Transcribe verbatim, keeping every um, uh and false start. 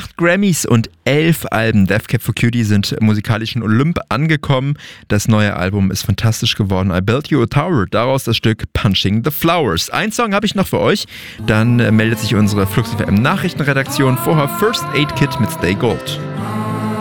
Acht Grammys und elf Alben. Death Cab for Cutie sind im musikalischen Olymp angekommen. Das neue Album ist fantastisch geworden. I Built You a Tower. Daraus das Stück Punching the Flowers. Ein Song habe ich noch für euch. Dann äh, meldet sich unsere Flux F M Nachrichtenredaktion. Vorher First Aid Kit mit Stay Gold.